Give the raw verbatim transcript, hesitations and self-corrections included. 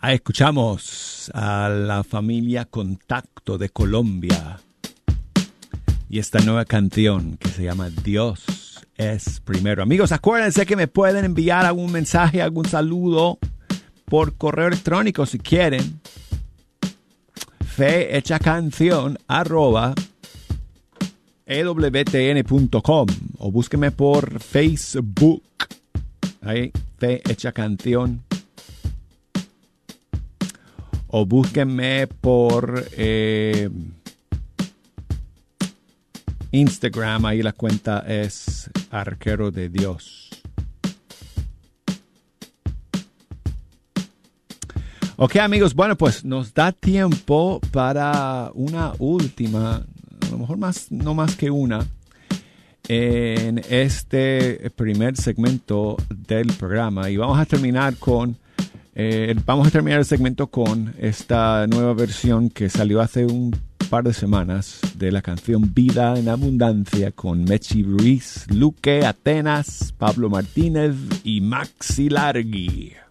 Ahí escuchamos a la familia Contacto de Colombia y esta nueva canción que se llama Dios es primero. Amigos, acuérdense que me pueden enviar algún mensaje, algún saludo por correo electrónico si quieren. fehechacanción arroba ewtn punto com o búsquenme por Facebook. Ahí, Fe Hecha Canción. O búsquenme por eh, Instagram. Ahí la cuenta es Arquero de Dios. Ok, amigos. Bueno, pues nos da tiempo para una última, a lo mejor más, no más que una, en este primer segmento del programa. Y vamos a terminar con Eh, vamos a terminar el segmento con esta nueva versión que salió hace un par de semanas de la canción Vida en Abundancia con Mechi Ruiz, Luque, Atenas, Pablo Martínez y Maxi Largui.